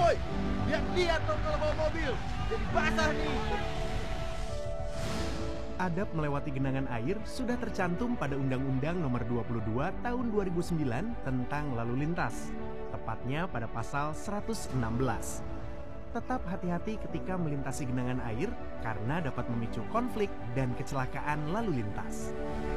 Woi, lihat dong kalau bawa mobil. Jadi basah nih. Adab melewati genangan air sudah tercantum pada Undang-Undang Nomor 22 Tahun 2009 tentang lalu lintas, tepatnya pada pasal 116. Tetap hati-hati ketika melintasi genangan air karena dapat memicu konflik dan kecelakaan lalu lintas.